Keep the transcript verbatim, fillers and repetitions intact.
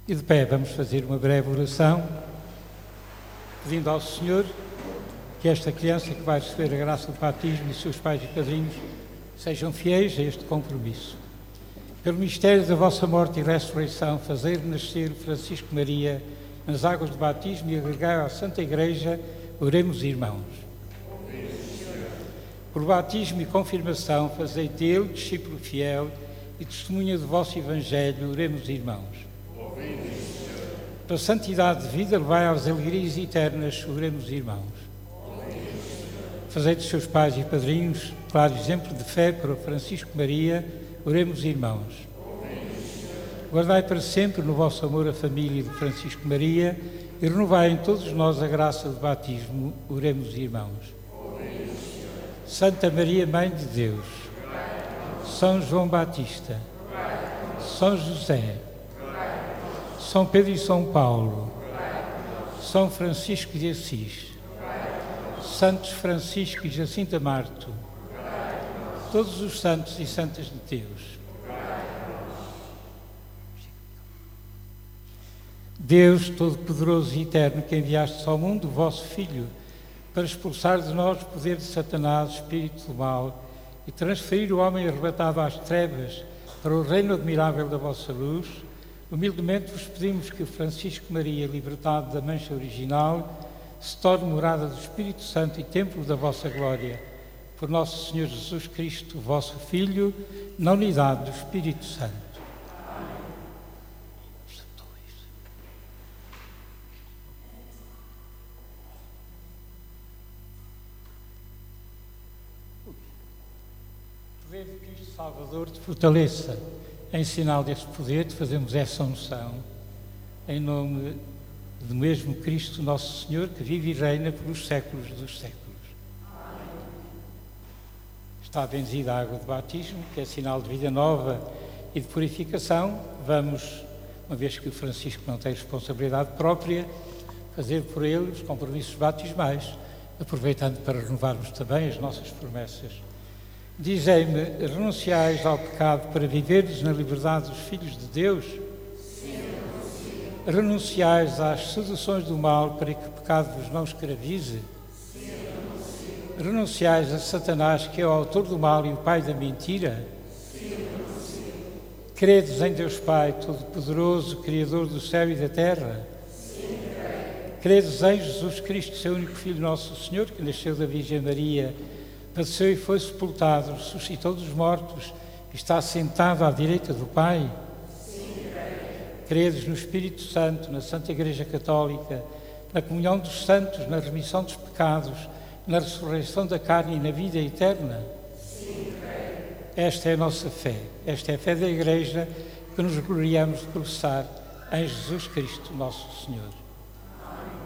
E de pé vamos fazer uma breve oração, pedindo ao Senhor que esta criança que vai receber a graça do batismo e seus pais e padrinhos sejam fiéis a este compromisso. Pelo mistério da vossa morte e ressurreição, fazer nascer Francisco Maria nas águas do batismo e agregar à Santa Igreja, oremos, irmãos. Por batismo e confirmação, fazei dele discípulo fiel e testemunha do vosso Evangelho, oremos, irmãos. Pela santidade de vida, levai às alegrias eternas, oremos, irmãos. Fazei dos seus pais e padrinhos claro exemplo de fé para Francisco Maria, oremos, irmãos. Guardai para sempre no vosso amor a família de Francisco Maria e renovai em todos nós a graça do batismo, oremos, irmãos. Santa Maria, Mãe de Deus, São João Batista, São José, São Pedro e São Paulo, São Francisco de Assis, Santos Francisco e Jacinta Marto, todos os santos e santas de Deus. Deus Todo-Poderoso e Eterno, que enviaste ao mundo o vosso Filho para expulsar de nós o poder de Satanás, o espírito do mal, e transferir o homem arrebatado às trevas para o reino admirável da vossa luz, humildemente vos pedimos que o Francisco Maria, libertado da mancha original, se torne morada do Espírito Santo e templo da vossa glória, por nosso Senhor Jesus Cristo, vosso Filho, na unidade do Espírito Santo. O poder de Cristo Salvador te fortaleça. Em sinal deste poder, te fazemos essa unção, em nome do mesmo Cristo, nosso Senhor, que vive e reina pelos séculos dos séculos. Amém. Está benzida a água de batismo, que é sinal de vida nova e de purificação. Vamos, uma vez que o Francisco não tem responsabilidade própria, fazer por ele os compromissos batismais, aproveitando para renovarmos também as nossas promessas. Dizei-me, renunciais ao pecado para viverdes na liberdade dos filhos de Deus? Sim, renuncio. Renunciais às seduções do mal para que o pecado vos não escravize? Sim, renuncio. Renunciais a Satanás, que é o autor do mal e o pai da mentira? Sim, renuncio. Credes em Deus Pai Todo-Poderoso, Criador do céu e da terra? Sim, creio. Credes em Jesus Cristo, seu único Filho, nosso Senhor, que nasceu da Virgem Maria, padeceu e foi sepultado, ressuscitou dos mortos e está sentado à direita do Pai? Sim, creio. Credes no Espírito Santo, na Santa Igreja Católica, na comunhão dos santos, na remissão dos pecados, na ressurreição da carne e na vida eterna? Sim, creio. Esta é a nossa fé, esta é a fé da Igreja que nos gloriamos de professar em Jesus Cristo, nosso Senhor.